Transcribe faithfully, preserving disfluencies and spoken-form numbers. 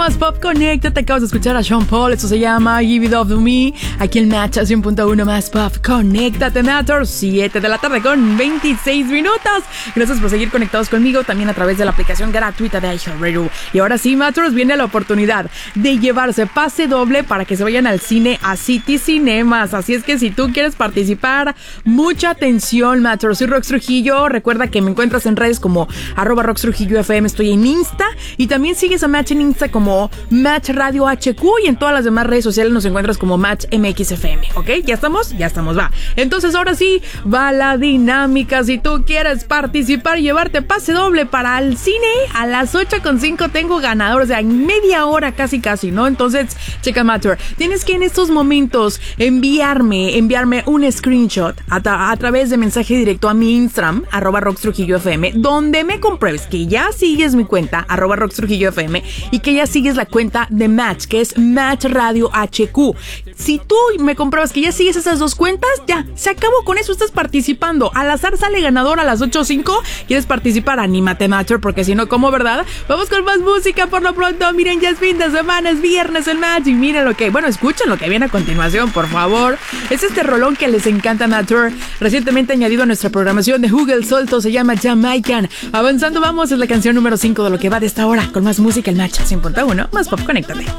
Más Pop Connecta. Te acabas de escuchar a Sean Paul. Esto se llama Give It Up To Me. Aquí el Match a cien punto uno Más Pop Conéctate, Matter. siete de la tarde con veintiséis minutos. Gracias por seguir conectados conmigo también a través de la aplicación gratuita de iHeartRadio. Y ahora sí, Matters, viene la oportunidad de llevarse pase doble para que se vayan al cine a City Cinemas. Así es que si tú quieres participar, mucha atención, Matters. Soy Rox Trujillo. Recuerda que me encuentras en redes como arroba Rox Trujillo F M. Estoy en Insta. Y también sigues a Match en Insta como Match Radio H Q. Y en todas las demás redes sociales nos encuentras como Match M X F M. ¿Ok? ¿Ya estamos? Ya estamos, va. Entonces ahora sí, va la dinámica. Si tú quieres participar y llevarte pase doble para el cine, a las ocho con cinco tengo ganador. O sea, en media hora casi casi, ¿no? Entonces, checa, Matter. Tienes que en estos momentos enviarme, enviarme un screenshot a, tra- a través de mensaje directo a mi Instagram, arroba Rox Trujillo F M, donde me compruebes que ya sigues mi cuenta, arroba Rox Trujillo F M, y que ya sigues la cuenta de Match, que es Match Radio H Q. Si tú me compruebas que ya sigues esas dos cuentas, ya, se acabó con eso, estás participando. Al azar sale ganador a las ocho o cinco. ¿Quieres participar? Anímate, Matcher, porque si no, ¿cómo, verdad? Vamos con más música por lo pronto. Miren, ya es fin de semana, es viernes el Match. Y miren lo que, bueno, escuchen lo que viene a continuación, por favor. Es este rolón que les encanta, Matcher, recientemente añadido a nuestra programación de Google Solto, se llama Jamaican. Avanzando, vamos, es la canción número cinco de lo que va de esta hora. Con más música, el Match cien punto uno, Más Pop, conéctate.